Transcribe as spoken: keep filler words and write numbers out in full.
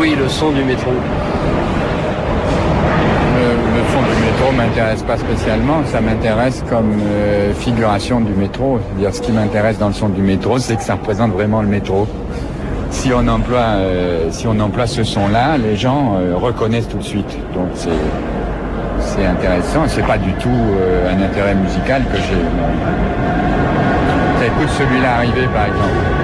bruit, le son du métro. Le, le son du métro m'intéresse pas spécialement, ça m'intéresse comme euh, figuration du métro. C'est-à-dire, ce qui m'intéresse dans le son du métro, c'est que ça représente vraiment le métro. Si on emploie, euh, si on emploie ce son-là, les gens euh, reconnaissent tout de suite. Donc c'est, c'est intéressant. C'est pas du tout euh, un intérêt musical que j'ai. J'écoute celui-là arriver, par exemple.